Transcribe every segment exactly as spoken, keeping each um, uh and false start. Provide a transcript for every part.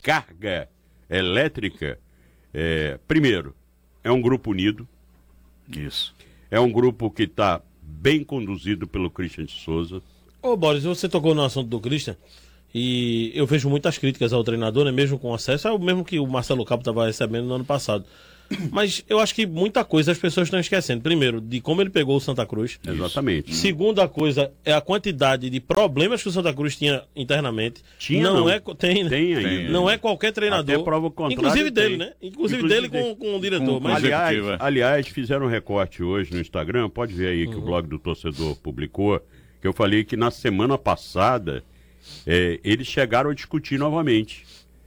carga elétrica, é, primeiro, é um grupo unido. Isso. É um grupo que está bem conduzido pelo Christian de Souza. Ô, Boris, você tocou no assunto do Christian e eu vejo muitas críticas ao treinador, né, mesmo com acesso, é o mesmo que o Marcelo Cabo estava recebendo no ano passado. Mas eu acho que muita coisa as pessoas estão esquecendo. Primeiro, de como ele pegou o Santa Cruz. Exatamente. Segunda coisa é a quantidade de problemas que o Santa Cruz tinha internamente. Tinha, não, não. É, tem, Tem ainda. não é qualquer treinador. Até prova contrária, inclusive tem. dele, né? Inclusive, Inclusive dele com, com o diretor. com- mas Aliás, executiva. aliás, fizeram um recorte hoje no Instagram, pode ver aí que o blog do torcedor publicou, que eu falei que na semana passada é, eles chegaram a discutir novamente.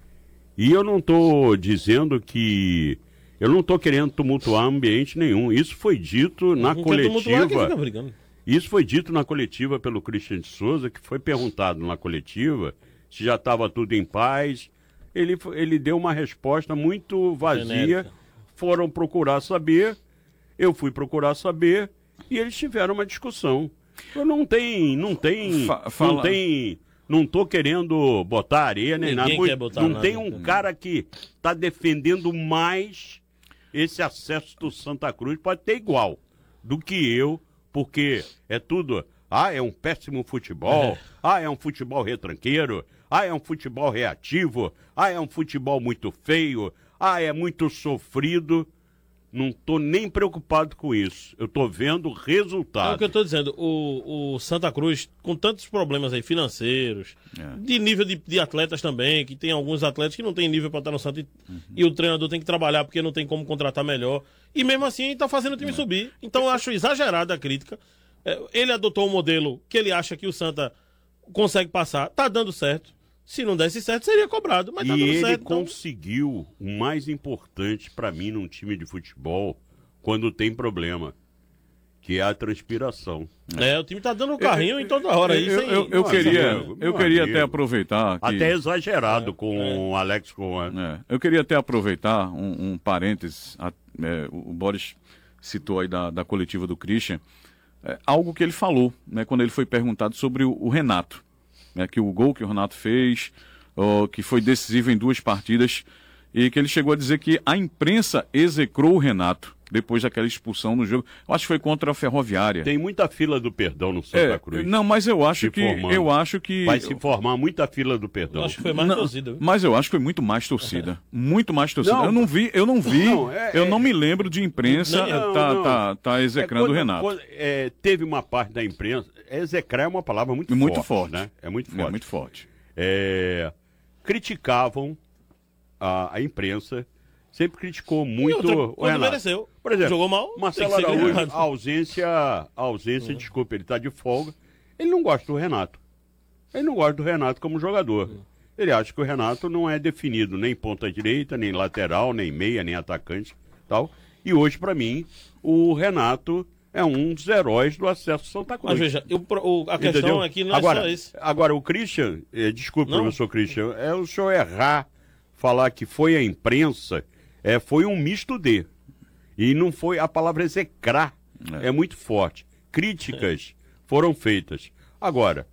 E eu não estou dizendo que... Eu não estou querendo tumultuar ambiente nenhum. Isso foi dito na não quer tumultuar, quem fica coletiva. brigando. Isso foi dito na coletiva pelo Christian de Souza, que foi perguntado na coletiva se já estava tudo em paz. Ele, fo- ele deu uma resposta muito vazia. Genérica. Foram procurar saber, eu fui procurar saber, e eles tiveram uma discussão. Eu não tem, não tem, Fa- fala- não tem, não tô querendo botar areia nem Ninguém nada. quer botar não nada. tem um cara que está defendendo mais esse acesso do Santa Cruz, pode ter igual do que eu, porque é tudo, ah, é um péssimo futebol, É. ah, é um futebol retranqueiro, ah, é um futebol reativo, ah, é um futebol muito feio, ah, é muito sofrido. Não tô nem preocupado com isso. Eu tô vendo o É o resultado. que eu tô dizendo. O, o Santa Cruz, com tantos problemas aí financeiros, É. de nível de, de atletas também, que tem alguns atletas que não tem nível para estar no Santa e, e o treinador tem que trabalhar porque não tem como contratar melhor. E mesmo assim tá fazendo o time subir. Então eu acho exagerada a crítica. É, ele adotou um modelo que ele acha que o Santa consegue passar. Tá dando certo. Se não desse certo, seria cobrado. Mas tá E dando ele certo. então- conseguiu o mais importante pra mim num time de futebol quando tem problema, que é a transpiração. É, o time tá dando o carrinho em toda hora. aí, Eu, sem- eu, eu Meu queria, amigo, eu meu queria amigo. até aproveitar. Que, Até exagerado com o Alex Cohen. é, eu queria até aproveitar um, um parênteses. a- é, o o Boris citou aí da, da coletiva do Christian. É, algo que ele falou, né, quando ele foi perguntado sobre o, o Renato. Né, que o gol que o Renato fez, ó, que foi decisivo em duas partidas, e que ele chegou a dizer que a imprensa execrou o Renato depois daquela expulsão no jogo. Eu acho que foi contra a Ferroviária. Tem muita fila do perdão no Santa É, Cruz. não, mas eu acho Se que formando. eu acho que Vai se formar muita fila do perdão. Eu acho que foi mais Não, torcida. viu? mas eu acho que foi muito mais torcida. Muito mais torcida. Não. eu não vi, eu não vi, Não, é- eu é- não me lembro de imprensa Não, tá, não. tá, tá execrando É, quando- o Renato. quando, é, teve uma parte da imprensa. Execrar é uma palavra muito, Muito forte, forte. né? É muito É forte. muito forte. É, criticavam a, a imprensa, sempre criticou E muito outra, o quando Renato. mereceu. Por exemplo, Jogou mal, Marcelo tem que ser Araújo, criticado. a ausência, a ausência, desculpa, ele está de folga. Ele não gosta do Renato. Ele não gosta do Renato como jogador. Ele acha que o Renato não é definido nem ponta direita, nem lateral, nem meia, nem atacante, tal. E hoje, para mim, o Renato é um dos heróis do acesso ao Santa Cruz. Mas veja, eu, o- a questão Entendeu? aqui não é agora, só isso. Agora, o Christian, eh, desculpe, Não. professor Christian, é o senhor errar, falar que foi a imprensa, é, foi um misto de. E não foi, a palavra execrar é, muito forte. Críticas foram feitas. Agora,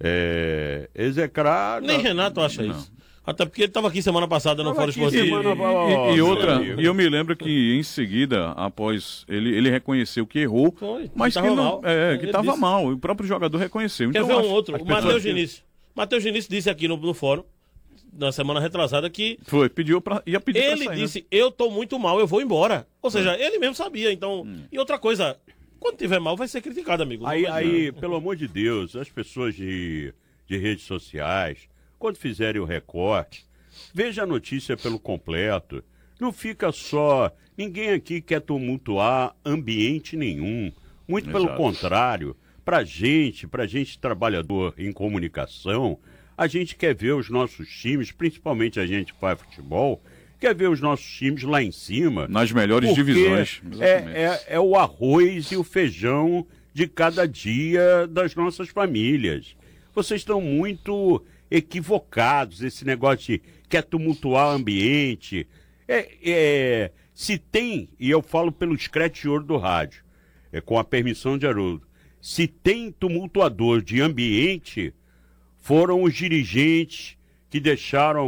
é, execrar... Nem Renato acha isso. Até porque ele estava aqui semana passada no Tava Fórum aqui Esportivo. semana- E, e- e Nossa, outra, amigo. e eu me lembro que em seguida, após ele, ele reconheceu que errou, Foi, mas que que tava não, mal. é, que Ele estava disse. mal. O próprio jogador reconheceu. Quer Então, ver um acho- outro? as O pessoas- Matheus Diniz. Matheus Diniz disse aqui no, no fórum, na semana retrasada, que Foi, pediu para ia pedir pra ele sair, né? disse, eu tô muito mal, eu vou embora. Ou seja, ele mesmo sabia, então... E outra coisa, quando tiver mal vai ser criticado, amigo. Aí, Não vai- aí, pelo amor de Deus, as pessoas de, de redes sociais, quando fizerem o recorte, veja a notícia pelo completo. Não fica só... Ninguém aqui quer tumultuar ambiente nenhum. Muito pelo Exato. contrário. Pra gente, pra gente trabalhador em comunicação, a gente quer ver os nossos times, principalmente a gente que faz futebol, quer ver os nossos times lá em cima. Nas melhores Porque divisões. É, Exatamente. é, é o arroz e o feijão de cada dia das nossas famílias. Vocês estão muito equivocados, esse negócio de quer tumultuar o ambiente. É, é, se tem, e eu falo pelo scratch de ouro do rádio, é, com a permissão de Haroldo, se tem tumultuador de ambiente, foram os dirigentes que deixaram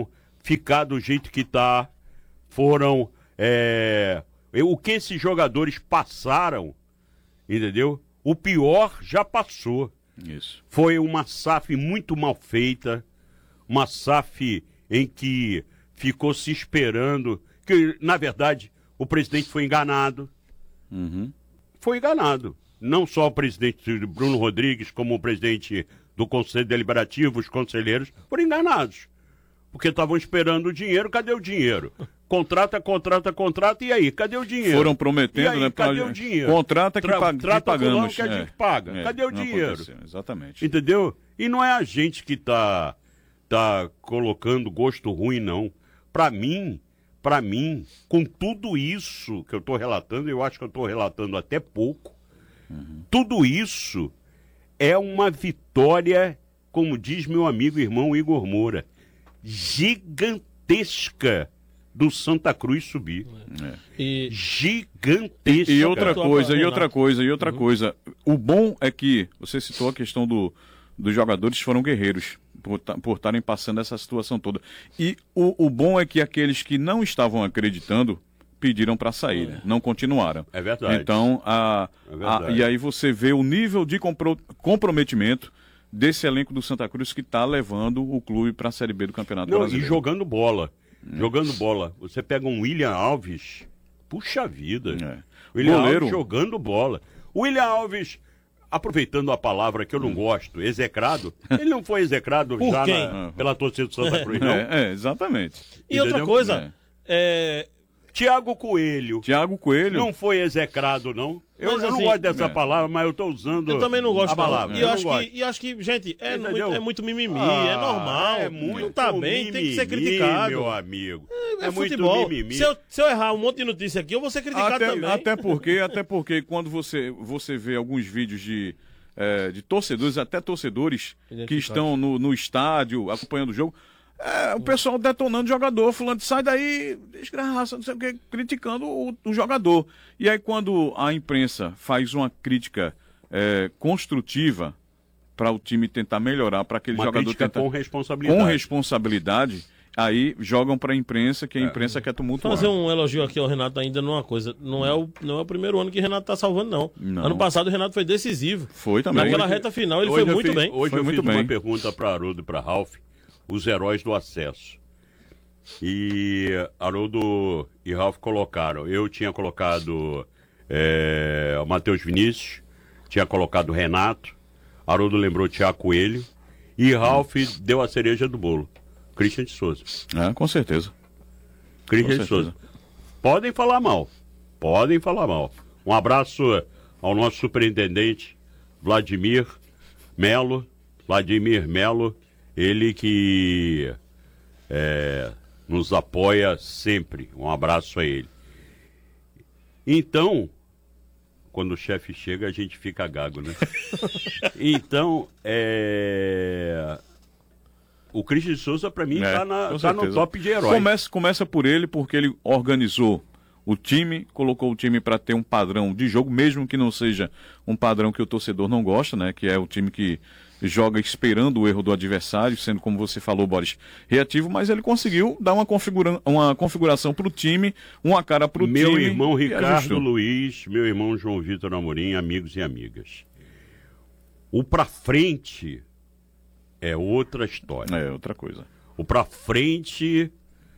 ficar do jeito que tá. Foram... É, o que esses jogadores passaram, entendeu? O pior já passou. Isso. Foi uma S A F muito mal feita, uma S A F em que ficou se esperando, que na verdade o presidente foi enganado. Uhum. Foi enganado. Não só o presidente Bruno Rodrigues, como o presidente do Conselho Deliberativo, os conselheiros, foram enganados. Porque estavam esperando o dinheiro, cadê o dinheiro? Contrata, contrata, contrata, e aí? Cadê o dinheiro? Foram prometendo, e aí, né? Cadê pra... o dinheiro? Contrata que, Tra pag... trata que pagamos. que a é. gente paga. É. Cadê o Não dinheiro? aconteceu. Exatamente. Entendeu? E não é a gente que tá, tá colocando gosto ruim, não. Pra mim, pra mim, com tudo isso que eu tô relatando, eu acho que eu tô relatando até pouco, uhum. Tudo isso é uma vitória, como diz meu amigo e irmão Igor Moura, gigantesca do Santa Cruz subir. É. E... Gigantesca. E outra coisa, e Renato. outra coisa, e outra uhum. coisa. O bom é que, você citou a questão do, dos jogadores foram guerreiros, por estarem passando essa situação toda. E o, o bom é que aqueles que não estavam acreditando pediram para sair, é. não continuaram. É verdade. Então, a, é verdade. a, e aí você vê o nível de compro, comprometimento desse elenco do Santa Cruz que está levando o clube para a Série B do Campeonato não, Brasileiro. E jogando bola. Hum. Jogando bola. Você pega um William Alves, puxa vida. É. William Goleiro. Alves jogando bola. O William Alves, aproveitando a palavra que eu não gosto, execrado, ele não foi execrado Por já quem? na, pela torcida do Santa Cruz, não. É, é exatamente. E Entendeu? outra coisa, é... Tiago Coelho. Tiago Coelho. Não foi execrado, não. Eu, Mas, eu não assim, gosto dessa é. palavra, mas eu estou usando Eu também não gosto a palavra. E eu eu acho, não que, e acho que, gente, é, muito, Entendeu? é muito mimimi, Ah, é normal. É muito não tá bem, tem que ser mimimi, criticado. meu amigo. É, É, é muito futebol. mimimi. Se eu, se eu errar um monte de notícia aqui, eu vou ser criticado Até, também. até porque, até porque quando você, você vê alguns vídeos de, é, de torcedores, até torcedores que estão no, no estádio acompanhando o jogo, é, o pessoal detonando o jogador, falando, sai daí, desgraça, não sei o que, criticando o, o jogador. E aí quando a imprensa faz uma crítica é, construtiva para o time tentar melhorar, para aquele Uma jogador crítica tentar... com responsabilidade. Com responsabilidade, aí jogam para a imprensa, que a imprensa é. quer tumultuar. Fazer um elogio aqui ao Renato ainda numa coisa. Não é o, não é o primeiro ano que o Renato tá salvando, não. não. Ano passado o Renato foi decisivo. Foi também. Naquela Hoje, reta final ele hoje foi muito fiz, bem. Hoje foi eu muito fiz bem. uma pergunta para Haroldo e para Ralf, os heróis do acesso. E Haroldo e Ralf colocaram. Eu tinha colocado é, o Matheus Vinícius, tinha colocado o Renato, Haroldo lembrou o Tiago Coelho e Ralf deu a cereja do bolo. Christian de Souza. É, com certeza. Christian Com de Souza. Podem falar mal. Podem falar mal. Um abraço ao nosso superintendente Vladimir Melo. Vladimir Melo, ele que é, nos apoia sempre. Um abraço a ele. Então, quando o chefe chega, a gente fica gago, né? Então, é... o Christian de Souza, para mim, está é, tá no top de heróis. Começa, começa por ele, porque ele organizou o time, colocou o time para ter um padrão de jogo, mesmo que não seja um padrão que o torcedor não gosta, né? Que é o time que joga esperando o erro do adversário, sendo, como você falou, Boris, reativo, mas ele conseguiu dar uma, configura uma configuração para o time, uma cara para o time. Meu irmão Ricardo Luiz, meu irmão João Vitor Amorim, amigos e amigas. O pra frente é outra história. É outra coisa. O pra frente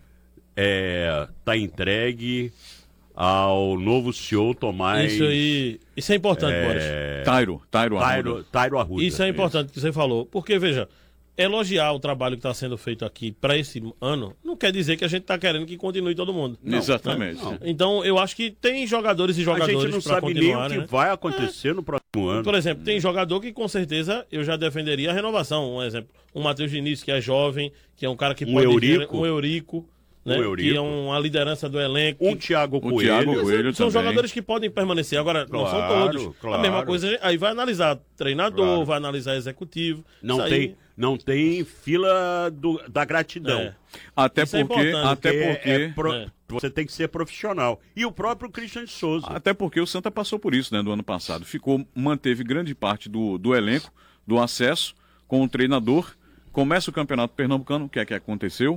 é, tá entregue ao novo C E O Tomás. Isso aí, isso é importante, é... Boris. Tairo, Tairo Tairo, Arruda. Tairo Arruda. Isso é importante que você falou, porque veja, elogiar o trabalho que está sendo feito aqui para esse ano não quer dizer que a gente está querendo que continue todo mundo. Não, exatamente. Né? Então eu acho que tem jogadores e jogadores a gente não sabe nem o que né? vai acontecer é. no próximo ano. Por exemplo, tem jogador que com certeza eu já defenderia a renovação. Um exemplo, um Matheus Vinícius, que é jovem, que é um cara que um pode... Eurico. Um Eurico. Né? Um Eurico. Que é uma liderança do elenco. Um Thiago Coelho. Thiago Coelho São também. jogadores que podem permanecer. Agora, Claro, não são todos. claro. A mesma coisa, aí vai analisar treinador, Claro. vai analisar executivo. Não Isso tem, aí- não tem fila do, da gratidão. É. Até Isso é porque, importante, até É- porque, é pro- É. Você tem que ser profissional. E o próprio Christian de Souza. até porque o Santa passou por isso, né, do ano passado. Ficou, manteve grande parte do, do elenco, do acesso com o treinador. Começa o Campeonato Pernambucano, o que é que aconteceu?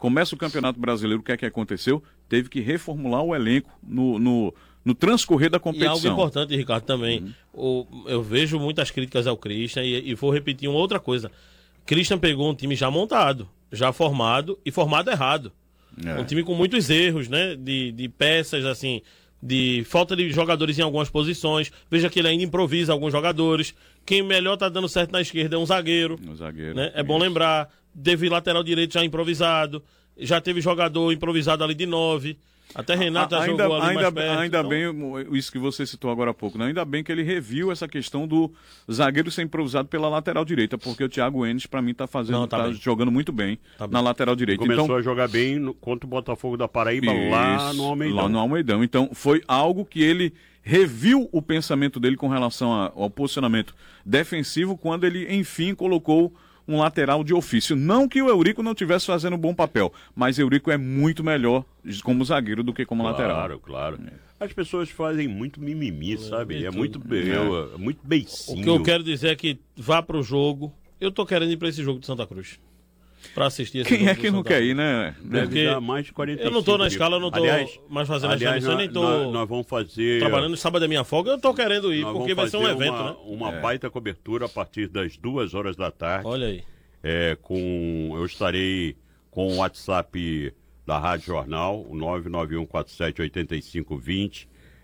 Começa o Campeonato Brasileiro, o que é que aconteceu? Teve que reformular o elenco no, no, no transcorrer da competição. E algo importante, Ricardo, também. Uhum. O, eu vejo muitas críticas ao Christian e, e vou repetir uma outra coisa. Christian pegou um time já montado, já formado e formado errado. É. Um time com muitos erros, né? De, de peças, assim, de falta de jogadores em algumas posições. Veja que ele ainda improvisa alguns jogadores. Quem melhor tá dando certo na esquerda é um zagueiro. Um zagueiro. Né? É bom lembrar. Teve lateral direito já improvisado. Já teve jogador improvisado ali de nove. Até Renato já ainda, jogou ali ainda, mais perto. Ainda então... bem, isso que você citou agora há pouco, né? Ainda bem que ele reviu essa questão do zagueiro ser improvisado pela lateral direita, porque o Thiago Enes, pra mim, tá fazendo, Não, tá tá jogando muito bem tá na bem. lateral direita. Começou então, a jogar bem no, contra o Botafogo da Paraíba, isso, lá no Almeidão. Lá no Almeidão. Então, foi algo que ele reviu o pensamento dele com relação a, ao posicionamento defensivo, quando ele, enfim, colocou um lateral de ofício. Não que o Eurico não estivesse fazendo um bom papel, mas Eurico é muito melhor como zagueiro do que como claro, lateral. Claro, claro. As pessoas fazem muito mimimi, sabe? É muito, é. É muito beicinho. O que eu quero dizer é que vá pro jogo. Eu tô querendo ir pra esse jogo de Santa Cruz. Pra assistir esse Quem jogo é que não quer ir, né? Deve dar mais de quarenta e cinco. Eu não tô na escala, eu não tô aliás, mais fazendo aliás, as transmissões, nem tô nós, nós vamos fazer... trabalhando sábado é minha folga, eu tô querendo ir, porque vai ser um evento, uma, né? Uma é. baita cobertura a partir das duas horas da tarde. Olha aí. É, com, eu estarei com o WhatsApp da Rádio Jornal, o nove nove um quatro sete oito cinco dois zero,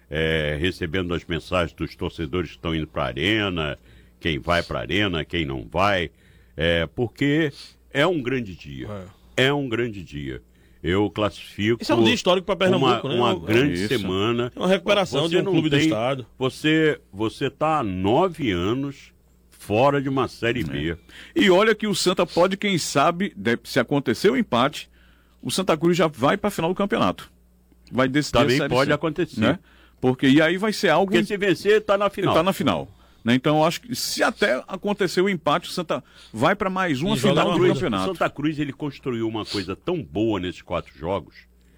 é, recebendo as mensagens dos torcedores que estão indo para a Arena, quem vai para a Arena, quem não vai, é, porque é um grande dia, é, é um grande dia. Eu classifico... Isso é um dia histórico para Pernambuco, uma, né? Uma grande Isso. semana. É uma recuperação você de um clube tem, do estado. Você está há nove anos... fora de uma Série B. É. E olha que o Santa pode, quem sabe, se acontecer o empate, o Santa Cruz já vai para a final do campeonato. Vai decidir Também a Série pode C, acontecer. Né? Porque e aí vai ser algo... Porque se vencer, está na final. Está na final. Né? Então, eu acho que se até acontecer o empate, o Santa vai para mais uma e final do Cruz, campeonato. O Santa Cruz ele construiu uma coisa tão boa nesses quatro jogos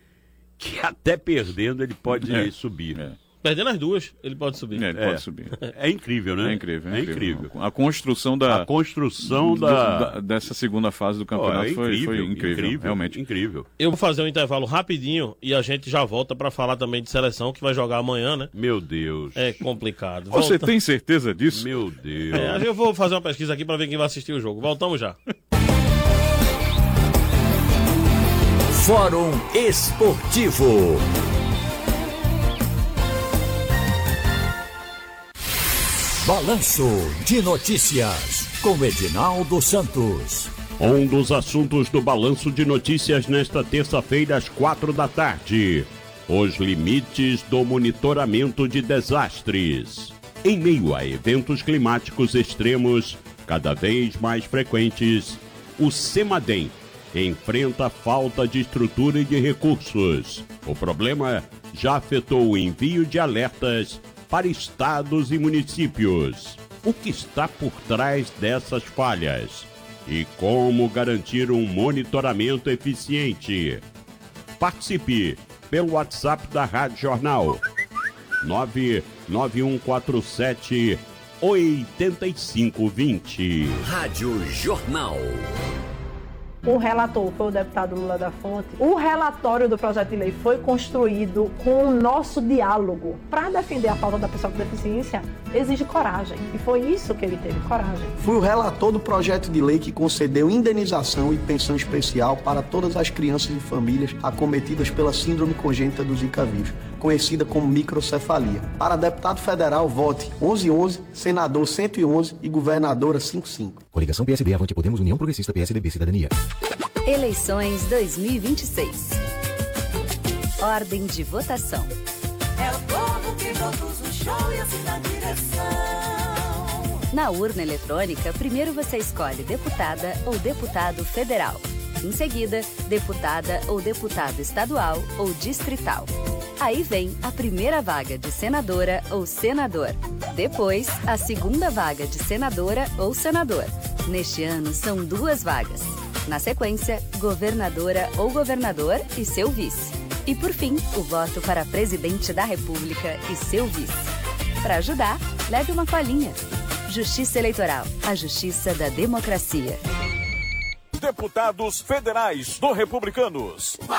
que até perdendo ele pode é. subir. É. Perdendo as duas, ele pode subir. É, ele é. pode subir. É incrível, né? É incrível, é, é incrível. incrível. A construção da... A construção do, da... da... dessa segunda fase do campeonato oh, é incrível, foi, foi incrível, incrível, realmente. Incrível. Eu vou fazer um intervalo rapidinho e a gente já volta para falar também de seleção, que vai jogar amanhã, né? Meu Deus. É complicado. Você volta... tem certeza disso? Meu Deus. É, eu vou fazer uma pesquisa aqui para ver quem vai assistir o jogo. Voltamos já. Fórum Esportivo. Balanço de Notícias, com Edinaldo Santos. Um dos assuntos do Balanço de Notícias nesta terça-feira, às quatro da tarde. Os limites do monitoramento de desastres. Em meio a eventos climáticos extremos, cada vez mais frequentes, o CEMADEM enfrenta falta de estrutura e de recursos. O problema já afetou o envio de alertas para estados e municípios. O que está por trás dessas falhas? E como garantir um monitoramento eficiente? Participe pelo WhatsApp da Rádio Jornal nove nove um quatro sete oito cinco dois zero. Rádio Jornal. O relator foi o deputado Lula da Fonte. O relatório do projeto de lei foi construído com o nosso diálogo. Para defender a pauta da pessoa com deficiência, exige coragem. E foi isso que ele teve, coragem. Fui o relator do projeto de lei que concedeu indenização e pensão especial para todas as crianças e famílias acometidas pela síndrome congênita do Zika vírus, conhecida como microcefalia. Para deputado federal, vote onze onze, senador cento e onze e governadora cinquenta e cinco. Coligação P S D, Avante Podemos, União Progressista, P S D B, Cidadania. Eleições dois mil e vinte e seis. Ordem de votação. É o povo que produz o show e assim dá direção. Na urna eletrônica, primeiro você escolhe deputada ou deputado federal. Em seguida, deputada ou deputado estadual ou distrital. Aí vem a primeira vaga de senadora ou senador. Depois, a segunda vaga de senadora ou senador. Neste ano, são duas vagas. Na sequência, governadora ou governador e seu vice. E por fim, o voto para presidente da República e seu vice. Para ajudar, leve uma colinha. Justiça Eleitoral, a justiça da democracia. deputados federais do Republicanos.